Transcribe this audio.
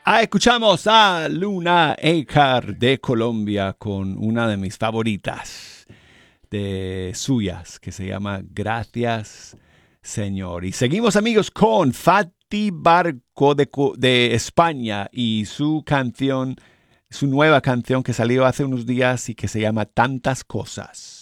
Escuchamos a Luna Ekar de Colombia con una de mis favoritas de suyas que se llama Gracias Señor. Y seguimos amigos con Fati Barco de España y su canción, su nueva canción que salió hace unos días y que se llama Tantas Cosas.